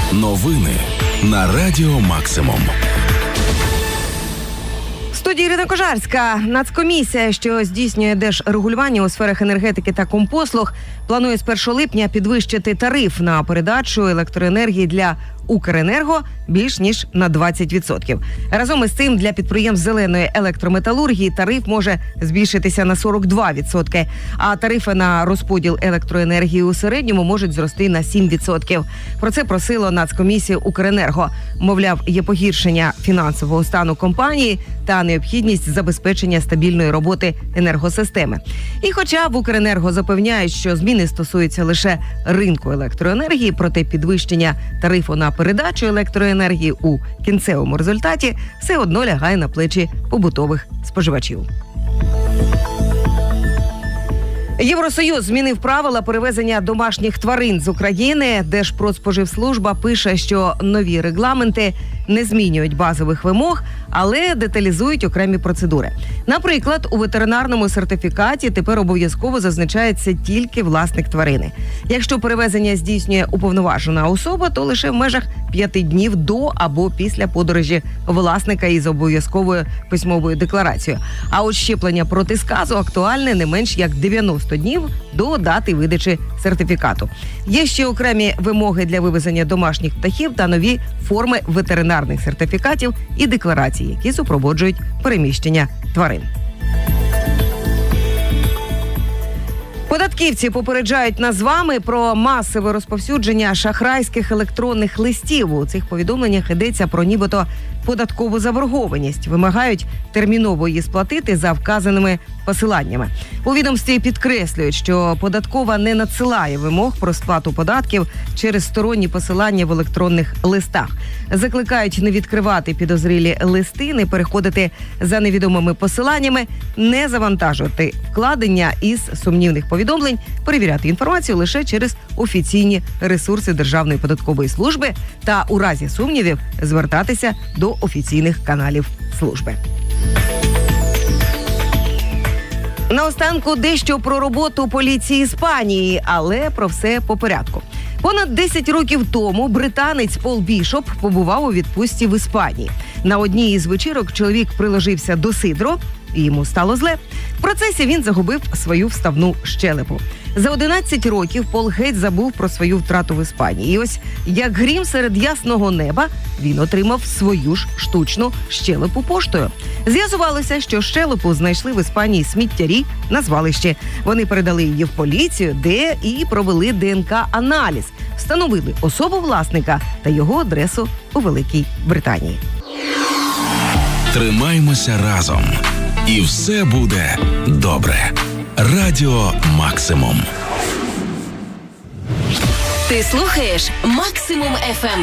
Новини на Радіо Максимум. В студії Ірина Кожарська. Нацкомісія, що здійснює держрегулювання у сферах енергетики та компослуг, планує з 1 липня підвищити тариф на передачу електроенергії для Укренерго більш ніж на 20%. Разом із цим для підприємств зеленої електрометалургії тариф може збільшитися на 42%, а тарифи на розподіл електроенергії у середньому можуть зрости на 7%. Про це просило Нацкомісію Укренерго. Мовляв, є погіршення фінансового стану компанії та необхідність забезпечення стабільної роботи енергосистеми. І хоча в Укренерго запевняють, що зміни стосуються лише ринку електроенергії, проте підвищення тарифу на передачу електроенергії у кінцевому результаті все одно лягає на плечі побутових споживачів. Євросоюз змінив правила перевезення домашніх тварин з України. Держпродспоживслужба пише, що нові регламенти не змінюють базових вимог, але деталізують окремі процедури. Наприклад, у ветеринарному сертифікаті тепер обов'язково зазначається тільки власник тварини. Якщо перевезення здійснює уповноважена особа, то лише в межах 5 днів до або після подорожі власника із обов'язковою письмовою декларацією. А от щеплення проти сказу актуальне не менш як 90 днів до дати видачі сертифікату. Є ще окремі вимоги для вивезення домашніх птахів та нові форми ветеринарних сертифікатів і декларацій, які супроводжують переміщення тварин. Податківці попереджають нас з вами про масове розповсюдження шахрайських електронних листів. У цих повідомленнях йдеться про нібито податкову заборгованість. Вимагають терміново її сплатити за вказаними посиланнями. У відомстві підкреслюють, що податкова не надсилає вимог про сплату податків через сторонні посилання в електронних листах. Закликають не відкривати підозрілі листи, не переходити за невідомими посиланнями, не завантажувати вкладення із сумнівних повідомлень, перевіряти інформацію лише через офіційні ресурси Державної податкової служби та у разі сумнівів звертатися до офіційних каналів служби. Наостанку дещо про роботу поліції Іспанії, але про все по порядку. Понад 10 років тому британець Пол Бішоп побував у відпустці в Іспанії. На одній із вечірок чоловік приложився до сидру, і йому стало зле. В процесі він загубив свою вставну щелепу. За 11 років Пол геть забув про свою втрату в Іспанії. І ось, як грім серед ясного неба, він отримав свою ж штучну щелепу поштою. З'ясувалося, що щелепу знайшли в Іспанії сміттярі на звалищі. Вони передали її в поліцію, де і провели ДНК-аналіз. Встановили особу власника та його адресу у Великій Британії. Тримаймося разом. І все буде добре. Радіо Максимум. Ти слухаєш Максимум FM.